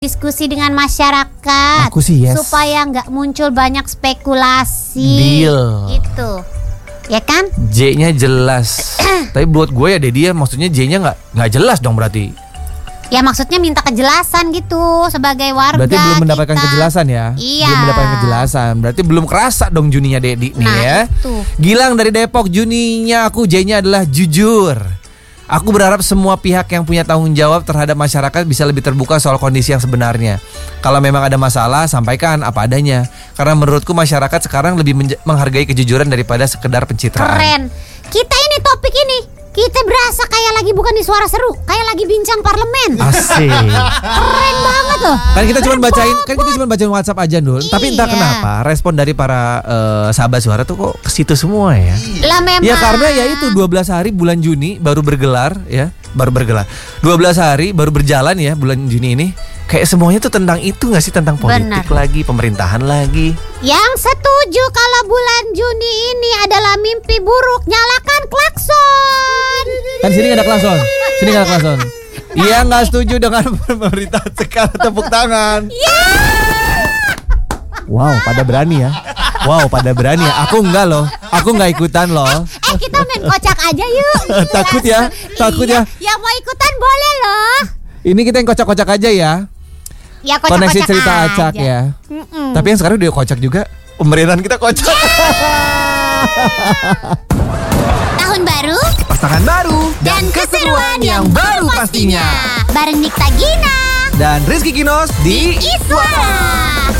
Diskusi dengan masyarakat. Aku sih yes. Supaya nggak muncul banyak spekulasi. Deal. Gitu. Ya kan? J-nya jelas. Tapi buat gue ya Dedi ya, maksudnya J-nya nggak jelas dong berarti. Ya maksudnya minta kejelasan gitu sebagai warga. Berarti belum mendapatkan kita. kejelasan ya? Iya. Belum mendapatkan kejelasan. Berarti belum kerasa dong Juninya Dedi nih ya. Itu. Gilang dari Depok, Juninya aku J-nya adalah jujur. Aku berharap semua pihak yang punya tanggung jawab terhadap masyarakat bisa lebih terbuka soal kondisi yang sebenarnya. Kalau memang ada masalah, sampaikan apa adanya. Karena menurutku masyarakat sekarang lebih menghargai kejujuran daripada sekedar pencitraan. Keren. Kita ini topik ini, kita berasa kayak lagi bukan di Suara Seru, kayak lagi bincang parlemen. Asik. Keren banget loh. Kan kita cuma bacain WhatsApp aja Dul. Tapi entah kenapa respon dari para sahabat suara tuh kok ke situ semua ya. Lah memang. Ya karena ya itu 12 hari bulan Juni baru bergelar ya. Baru bergelar 12 hari baru berjalan ya bulan Juni ini. Kayak semuanya tuh tentang itu gak sih? Tentang politik lagi, pemerintahan lagi. Yang setuju kalau bulan Juni ini adalah mimpi buruk, nyalakan klakson. Kan sini gak ada klakson. Sini gak ada klakson. Iya gak setuju dengan pemerintah sekarang, tepuk tangan. Wow, pada berani ya. Aku enggak loh. Aku enggak ikutan loh. Kita main kocak aja yuk. Takut ya. Yang mau ikutan boleh loh. Ini kita yang kocak-kocak aja ya. Ya kocak-kocak koneksi cerita aja. acak ya. Tapi yang sekarang udah kocak juga. Pemerintahan kita kocak. Tahun baru, pasangan baru, dan keseruan yang baru pastinya. Bareng Nikta Gina dan Rizky Kinos di Iswara.